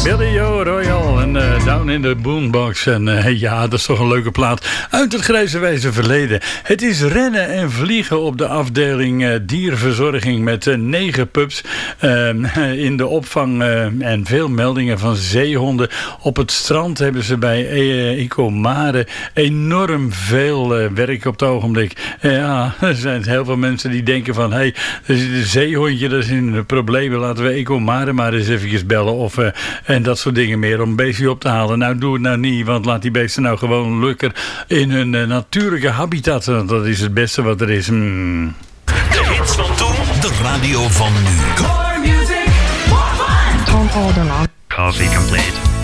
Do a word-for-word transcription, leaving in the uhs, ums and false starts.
Billy Joe Royal en uh, Down in the Boombox. En uh, ja, dat is toch een leuke plaat uit het grijze wijze verleden. Het is rennen en vliegen op de afdeling uh, dierverzorging met uh, negen pups uh, in de opvang uh, en veel meldingen van zeehonden. Op het strand hebben ze bij uh, Icomare enorm veel uh, werk op het ogenblik. Uh, ja, er zijn heel veel mensen die denken van, hé, hey, er zit een zeehondje, dat is een probleem. Laten we Icomare maar eens eventjes bellen of uh, en dat soort dingen meer om een beestje op te halen. Nou, doe het nou niet, want laat die beesten nou gewoon lekker in hun uh, natuurlijke habitat. Want dat is het beste wat er is. Mm. De hits van toen, de radio van nu. More music, more fun! Tom Alderman. Coffee complete.